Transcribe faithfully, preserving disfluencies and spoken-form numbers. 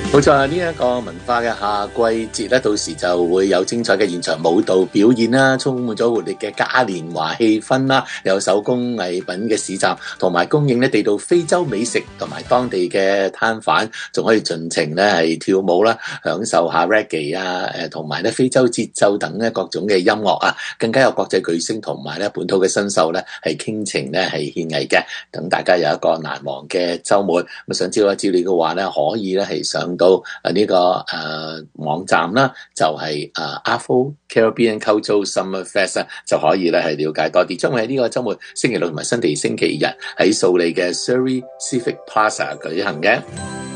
冇錯，呢、這、一個文化嘅夏季節咧，到時就會有精彩嘅現場舞蹈表演啦，充滿咗活力嘅嘉年華氣氛啦，有手工藝品嘅市集，同埋供應咧地道非洲美食同埋當地嘅攤販，仲可以盡情咧係跳舞啦，享受下 reggae 啊，誒同埋咧非洲節奏等咧各種嘅音樂啊，更加有國際巨星同埋咧本土嘅新秀咧係傾情咧係獻藝嘅，等大家有一個難忘嘅週末。咁想知道資料嘅話咧，可以咧係上到啊呢個誒網站啦，就係誒 Afro Caribbean Cultural Summer Fest 啊，就可以咧係了解多啲。將會喺呢個週末星期六同埋新地星期日喺素里嘅 Surrey Civic Plaza 舉行嘅。